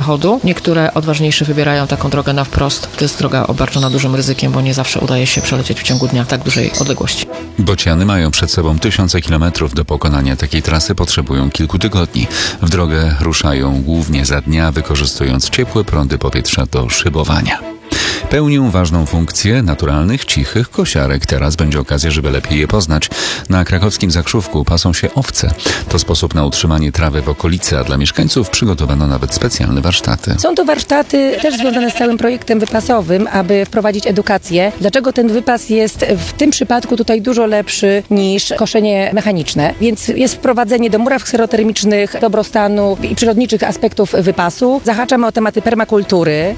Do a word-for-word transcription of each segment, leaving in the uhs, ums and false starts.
zachodu. Niektóre odważniejsze wybierają taką drogę na wprost. To jest droga obarczona dużym ryzykiem, bo nie zawsze udaje się przelecieć w ciągu dnia tak dużej odległości. Bociany mają przed sobą tysiące kilometrów. Do pokonania takiej trasy potrzebują kilku tygodni. W drogę ruszają głównie za dnia, wykorzystując ciepłe prądy powietrza do szybowania. Pełnią ważną funkcję naturalnych, cichych kosiarek. Teraz będzie okazja, żeby lepiej je poznać. Na krakowskim Zakrzówku pasą się owce. To sposób na utrzymanie trawy w okolicy, a dla mieszkańców przygotowano nawet specjalne warsztaty. Są to warsztaty też związane z całym projektem wypasowym, aby wprowadzić edukację. Dlaczego ten wypas jest w tym przypadku tutaj dużo lepszy niż koszenie mechaniczne? Więc jest wprowadzenie do muraw kserotermicznych, dobrostanu i przyrodniczych aspektów wypasu. Zahaczamy o tematy permakultury.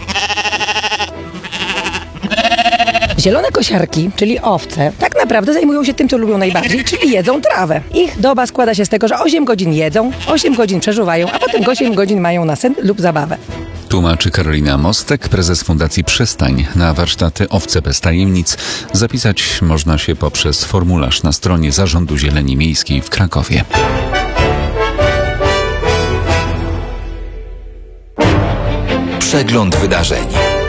Zielone kosiarki, czyli owce, tak naprawdę zajmują się tym, co lubią najbardziej, czyli jedzą trawę. Ich doba składa się z tego, że osiem godzin jedzą, osiem godzin przeżuwają, a potem osiem godzin mają na sen lub zabawę. Tłumaczy Karolina Mostek, prezes Fundacji Przystań. Na warsztaty Owce bez tajemnic zapisać można się poprzez formularz na stronie Zarządu Zieleni Miejskiej w Krakowie. Przegląd wydarzeń.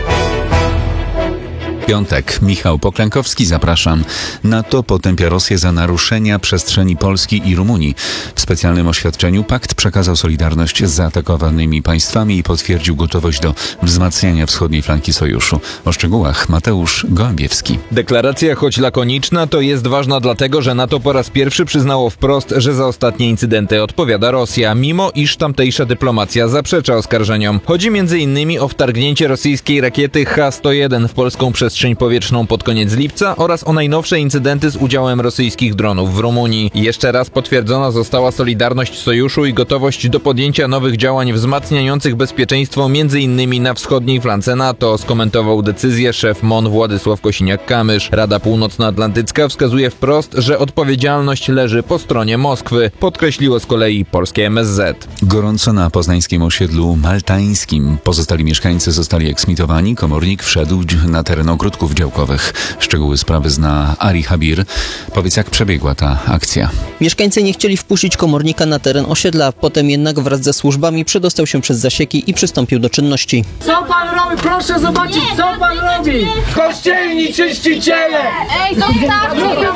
Piątek. Michał Poklankowski, zapraszam. NATO potępia Rosję za naruszenia przestrzeni Polski i Rumunii. W specjalnym oświadczeniu pakt przekazał solidarność z zaatakowanymi państwami i potwierdził gotowość do wzmacniania wschodniej flanki sojuszu. O szczegółach Mateusz Gołębiewski. Deklaracja, choć lakoniczna, to jest ważna dlatego, że NATO po raz pierwszy przyznało wprost, że za ostatnie incydenty odpowiada Rosja, mimo iż tamtejsza dyplomacja zaprzecza oskarżeniom. Chodzi między innymi o wtargnięcie rosyjskiej rakiety H sto jeden w polską przestrzeń powietrzną pod koniec lipca oraz o najnowsze incydenty z udziałem rosyjskich dronów w Rumunii. Jeszcze raz potwierdzona została solidarność sojuszu i gotowość do podjęcia nowych działań wzmacniających bezpieczeństwo między innymi na wschodniej flance NATO, skomentował decyzję szef M O N Władysław Kosiniak-Kamysz. Rada Północnoatlantycka wskazuje wprost, że odpowiedzialność leży po stronie Moskwy, podkreśliło z kolei polskie M S Z. Gorąco na poznańskim osiedlu maltańskim. Pozostali mieszkańcy zostali eksmitowani. Komornik wszedł na teren ogródków działkowych. Szczegóły sprawy zna Ari Habir. Powiedz, jak przebiegła ta akcja? Mieszkańcy nie chcieli wpuścić komornika na teren osiedla, potem jednak wraz ze służbami przedostał się przez zasieki i przystąpił do czynności. Co pan robi? Proszę zobaczyć, co pan robi! Kościelni czyściciele! Ej, zostawcie!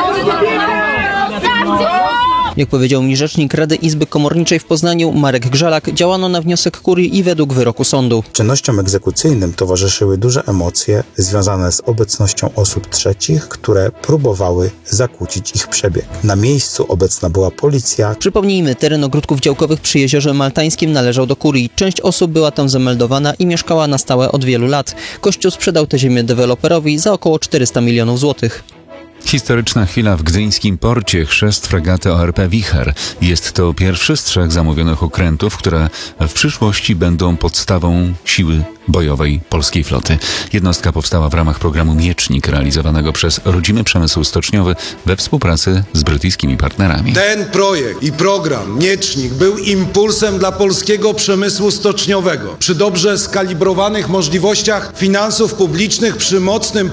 Zostawcie! Jak powiedział mi rzecznik Rady Izby Komorniczej w Poznaniu Marek Grzalak, działano na wniosek kurii i według wyroku sądu. Czynnościom egzekucyjnym towarzyszyły duże emocje związane z obecnością osób trzecich, które próbowały zakłócić ich przebieg. Na miejscu obecna była policja. Przypomnijmy, teren ogródków działkowych przy Jeziorze Maltańskim należał do kurii. Część osób była tam zameldowana i mieszkała na stałe od wielu lat. Kościół sprzedał tę ziemię deweloperowi za około czterysta milionów złotych. Historyczna chwila w gdyńskim porcie. Chrzest fregaty O R P Wicher. Jest to pierwszy z trzech zamówionych okrętów, które w przyszłości będą podstawą siły bojowej polskiej floty. Jednostka powstała w ramach programu Miecznik, realizowanego przez Rodzimy Przemysł Stoczniowy we współpracy z brytyjskimi partnerami. Ten projekt i program Miecznik był impulsem dla polskiego przemysłu stoczniowego. Przy dobrze skalibrowanych możliwościach finansów publicznych, przy mocnym